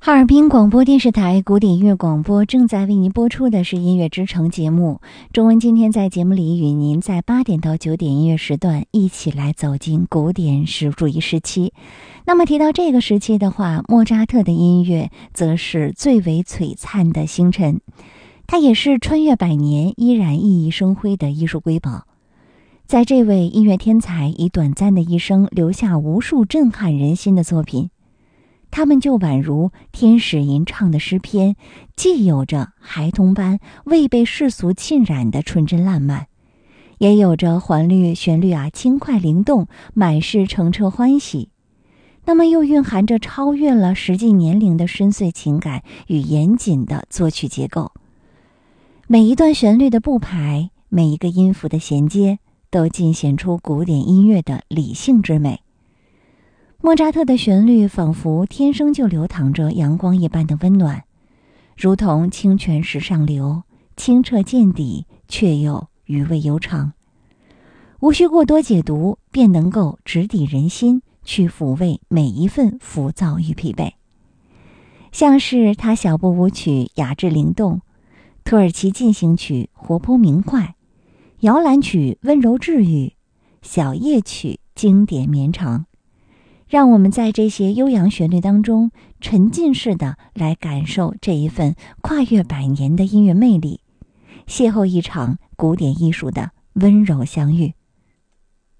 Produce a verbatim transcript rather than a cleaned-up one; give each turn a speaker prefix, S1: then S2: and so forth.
S1: 哈尔滨广播电视台古典音乐广播正在为您播出的是音乐之城节目。中文今天在节目里与您在八点到九点音乐时段一起来走进古典史主义时期。那么提到这个时期的话，莫扎特的音乐则是最为璀璨的星辰，它也是穿越百年依然熠熠生辉的艺术瑰宝。在这位音乐天才以短暂的一生留下无数震撼人心的作品，他们就宛如天使吟唱的诗篇，既有着孩童般未被世俗浸染的纯真烂漫，也有着环律旋律啊轻快灵动，满是澄澈欢喜，那么又蕴含着超越了实际年龄的深邃情感与严谨的作曲结构。每一段旋律的布排，每一个音符的衔接，都尽显出古典音乐的理性之美。莫扎特的旋律仿佛天生就流淌着阳光一般的温暖，如同清泉石上流，清澈见底，却又余味悠长，无需过多解读，便能够直抵人心，去抚慰每一份浮躁与疲惫。像是他小步舞曲雅致灵动，土耳其进行曲活泼明快，摇篮曲温柔治愈，小夜曲经典绵长，让我们在这些悠扬旋律当中沉浸式的来感受这一份跨越百年的音乐魅力，邂逅一场古典艺术的温柔相遇。